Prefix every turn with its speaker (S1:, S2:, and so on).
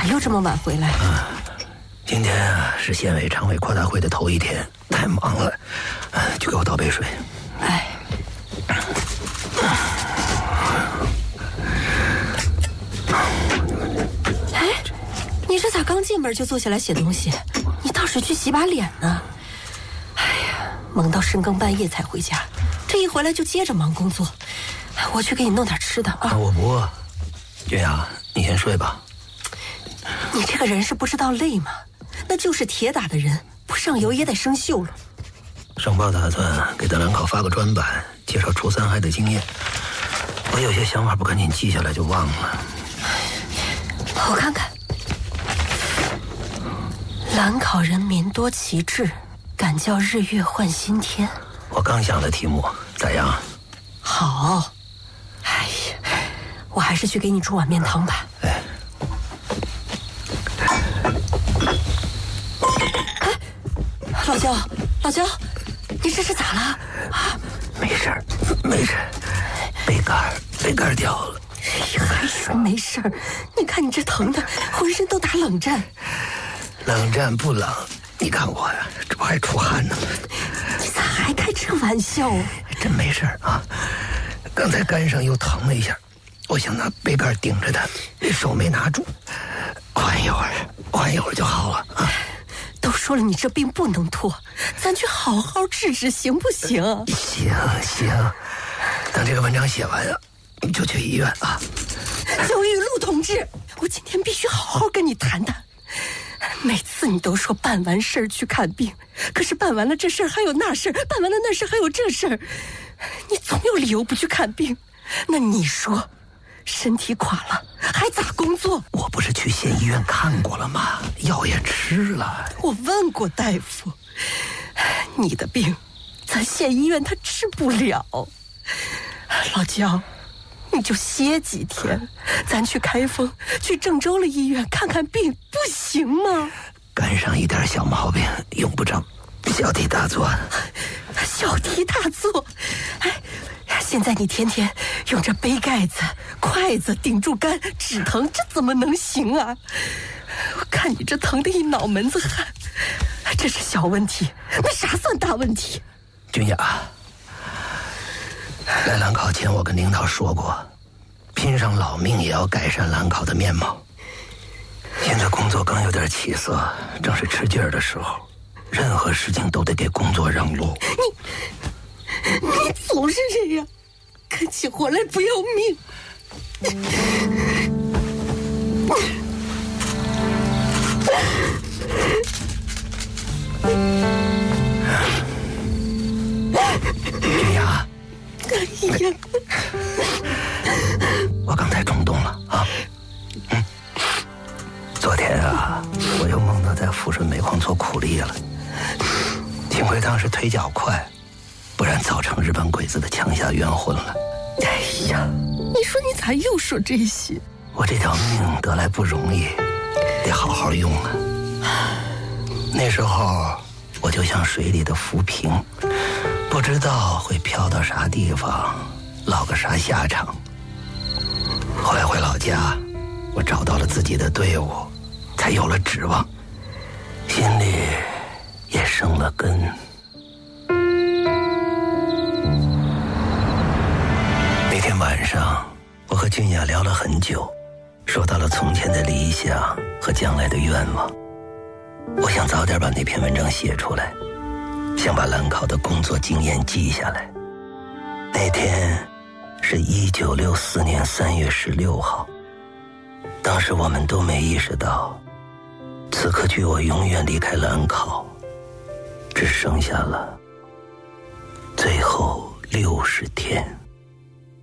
S1: 咋又这么晚回来？
S2: 今天啊是县委常委扩大会的头一天，太忙了，就给我倒杯水。
S1: 哎，你这咋刚进门就坐下来写东西？你倒是去洗把脸呢。哎呀，忙到深更半夜才回家，这一回来就接着忙工作。我去给你弄点吃的啊。
S2: 我不饿。君雅，你先睡吧。
S1: 你这个人是不知道累吗？那就是铁打的人，不上油也得生锈了。
S2: 省报打算给德兰考发个专版，介绍除三害的经验。我有些想法不赶紧记下来就忘了。
S1: 我看看，兰考人民多奇志，敢叫日月换新天。
S2: 我刚想的题目咋样？
S1: 好。哎呀，我还是去给你煮碗面汤吧。
S2: 哎，
S1: 老焦，老焦，你这是咋了？
S2: 啊，没事儿，没事儿，杯盖掉了。
S1: 还说没事儿？你看你这疼的，浑身都打冷战。
S2: 冷战不冷，你看我呀，这不还出汗呢吗？
S1: 你咋还开这玩笑啊？
S2: 真没事儿啊，刚才肝上又疼了一下，我想拿杯盖顶着它，手没拿住，缓一会儿就好了啊。
S1: 都说了你这病不能拖，咱去好好治治行不行？
S2: 行，等这个文章写完啊，你就去医院啊。
S1: 焦玉露同志，我今天必须好好跟你谈谈。每次你都说办完事儿去看病，可是办完了这事儿还有那事儿，办完了那事儿还有这事儿，你总有理由不去看病。那你说，身体垮了还咋工作？
S2: 我不是去县医院看过了吗？药也吃了。
S1: 我问过大夫，你的病咱县医院他治不了。老焦，你就歇几天，咱去开封，去郑州的医院看看病，不行吗？
S2: 肝上一点小毛病用不着小题大做。
S1: 小题大做？哎，现在你天天用这杯盖子、筷子顶住肝，止疼，这怎么能行啊？我看你这疼得一脑门子汗，这是小问题，那啥算大问题？
S2: 君雅，来兰考前我跟领导说过，拼上老命也要改善兰考的面貌。现在工作刚有点起色，正是吃劲儿的时候，任何事情都得给工作让路。
S1: 你总是这样，看起活来不要命。
S2: 君雅，
S1: 哎呀，
S2: 我刚才冲动了啊。昨天啊，我又梦到在抚顺煤矿做苦力了，幸亏当时腿脚快，不然早成日本鬼子的枪下冤魂了。
S1: 哎呀，你说你咋又说这些？
S2: 我这条命得来不容易，得好好用啊。那时候我就像水里的浮萍，不知道会飘到啥地方，落个啥下场。后来回老家，我找到了自己的队伍，才有了指望，心里也生了根。那天晚上，我和君雅聊了很久，说到了从前的理想和将来的愿望。我想早点把那篇文章写出来，想把兰考的工作经验记下来。那天是1964年3月16号，当时我们都没意识到，此刻距我永远离开兰考，只剩下了最后60天。